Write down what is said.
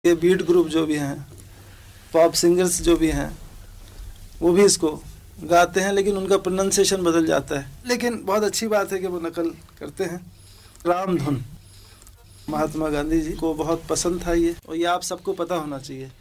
ये beat group जो भी हैं, पॉप सिंगर्स जो भी हैं, वो भी इसको गाते हैं, लेकिन उनका प्रोनाउंसिएशन बदल जाता है। लेकिन बहुत अच्छी बात है कि वो नकल करते हैं। रामधुन महात्मा गांधी जी को बहुत पसंद था ये, और ये आप सबको पता होना चाहिए।